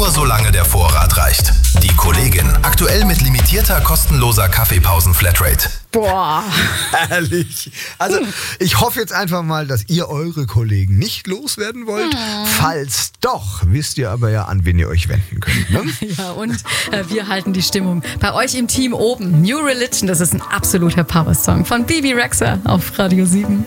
Nur solange der Vorrat reicht. Die Kollegin. Aktuell mit limitierter, kostenloser Kaffeepausen-Flatrate. Boah. Herrlich. Also ich hoffe jetzt einfach mal, dass ihr eure Kollegen nicht loswerden wollt. Falls doch, wisst ihr aber ja, an wen ihr euch wenden könnt. Ne? Ja, und wir halten die Stimmung bei euch im Team oben. New Religion, das ist ein absoluter Power-Song von Bibi Rexha auf Radio 7.